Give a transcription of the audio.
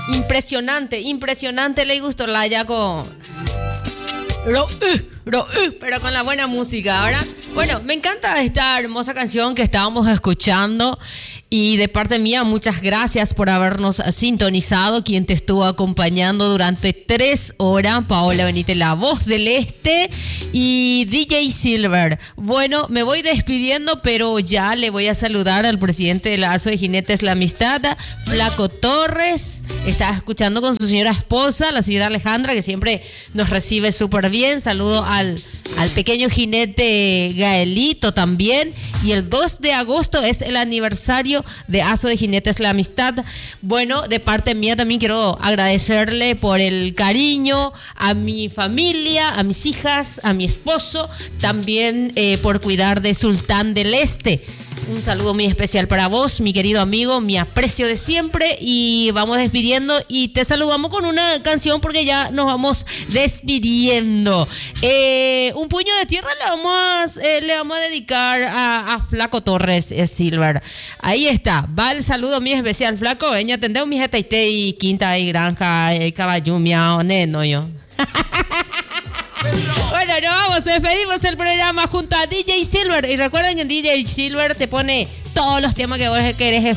Impresionante le gustó la ya con... pero con la buena música, ¿verdad? Bueno, me encanta esta hermosa canción que estábamos escuchando y de parte mía, muchas gracias por habernos sintonizado. Quien te estuvo acompañando durante 3 horas, Paola Benítez, la voz del este, y DJ Silver. Bueno, me voy despidiendo, pero ya le voy a saludar al presidente de la ASO de Jinetes La Amistad, Flaco Torres. Está escuchando con su señora esposa, la señora Alejandra, que siempre nos recibe súper bien. Saludo al pequeño jinete Gaelito también. Y el 2 de agosto es el aniversario de ASO de Jinetes La Amistad. Bueno, de parte mía también quiero agradecerle por el cariño a mi familia, a mis hijas, a mi esposo, también por cuidar de Sultán del Este. Un saludo muy especial para vos, mi querido amigo, mi aprecio de siempre, y vamos despidiendo y te saludamos con una canción porque ya nos vamos despidiendo. Un puño de tierra le vamos a dedicar a Flaco Torres Silver. Ahí está, va el saludo muy especial, Flaco. Veña, atendeu mi jetaite y quinta y granja, caballumia, o neno yo. Bueno, nos vamos, despedimos el programa junto a DJ Silver. Y recuerden que DJ Silver te pone todos los temas que vos querés